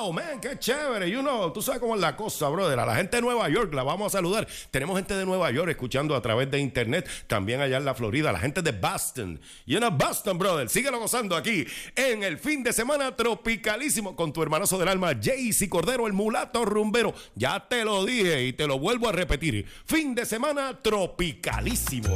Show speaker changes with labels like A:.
A: Wow, man, qué chévere. Tú sabes cómo es la cosa, brother. A la gente de Nueva York la vamos a saludar. Tenemos gente de Nueva York escuchando a través de internet, también allá en la Florida. La gente de Boston. Boston, brother. Síguelo gozando aquí en el fin de semana tropicalísimo con tu hermanazo del alma, Jaycee Cordero, el mulato rumbero. Ya te lo dije y te lo vuelvo a repetir. Fin de semana tropicalísimo.